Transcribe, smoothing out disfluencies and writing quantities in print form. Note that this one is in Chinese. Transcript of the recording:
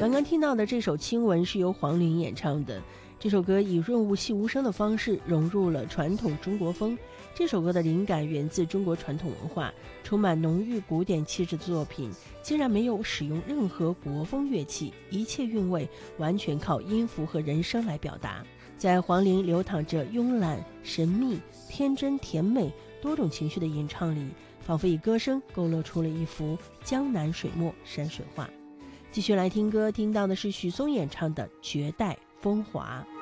刚刚听到的这首《亲吻》是由黄龄演唱的。这首歌以润物细无声的方式融入了传统中国风。这首歌的灵感源自中国传统文化，充满浓郁古典气质的作品竟然没有使用任何国风乐器，一切韵味完全靠音符和人声来表达。在黄龄流淌着慵懒、神秘、天真、甜美多种情绪的吟唱里，仿佛以歌声勾勒出了一幅江南水墨山水画。继续来听歌，听到的是许嵩演唱的《绝代风华》。